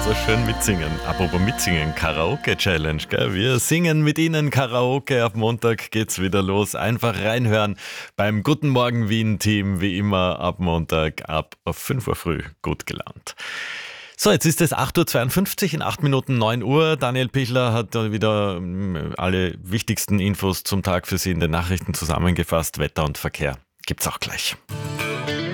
so schön mitsingen. Apropos mitsingen, Karaoke-Challenge, gell? Wir singen mit Ihnen Karaoke. Ab Montag geht's wieder los. Einfach reinhören beim Guten Morgen Wien-Team, wie immer ab Montag ab 5 Uhr früh. Gut gelaunt. So, jetzt ist es 8.52 Uhr, in 8 Minuten 9 Uhr. Daniel Pichler hat wieder alle wichtigsten Infos zum Tag für Sie in den Nachrichten zusammengefasst. Wetter und Verkehr gibt's auch gleich.